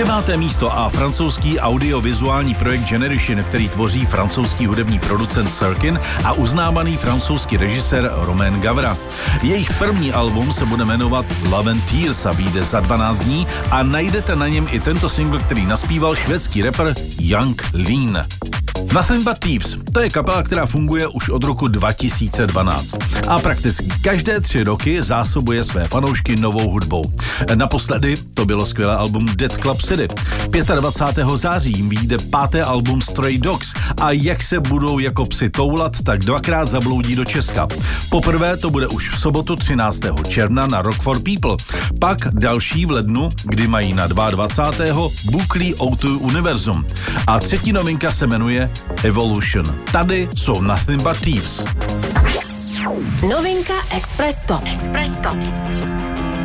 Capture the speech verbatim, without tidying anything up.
Deváté místo a francouzský audiovizuální projekt Generation, který tvoří francouzský hudební producent Sirkin a uznávaný francouzský režisér Romain Gavra. Jejich první album se bude jmenovat Love and Tears a vyjde za dvanáct dní a najdete na něm i tento single, který naspíval švédský rapper Young Lean. Nothing But Thieves, to je kapela, která funguje už od roku dva tisíce dvanáct a prakticky každé tři roky zásobuje své fanoušky novou hudbou. Naposledy to bylo skvělé album Dead Club City. dvacátého pátého září jim vyjde páté album Stray Dogs a jak se budou jako psi toulat, tak dvakrát zabloudí do Česka. Poprvé to bude už v sobotu třináctého června na Rock for People. Pak další v lednu, kdy mají na dvacátého druhého buklý ó dva Univerzum. A třetí novinka se jmenuje Evolution. Tady jsou Nothing But Thieves. Novinka Express Top. Express Top.